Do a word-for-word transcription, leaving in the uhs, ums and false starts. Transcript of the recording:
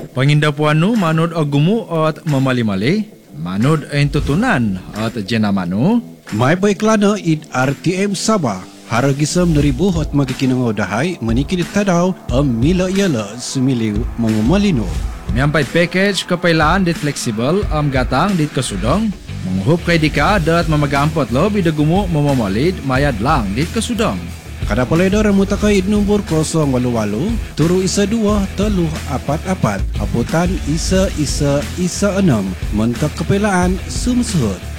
Panginda puanu manud agumu at mamali-mali, manud ang tutunan at jenamanu. May paiklana id R T M Sabah. Haragisam neribu hot magikinangaw dahay manikid tadaw ang mila yala sumiliw mga malino. Miyampay package kapailaan dit flexible am gatang dit kasudong. Manghup kay di ka dat mamagampot lo bidagumo mamamalid mayad lang dit kasudong. Kada paledor ramuta kay nombor kosong walu walu, turu isa dua, teluh apat apat, aputan isa isa isa enam, mentak kepelaan sumsuhut.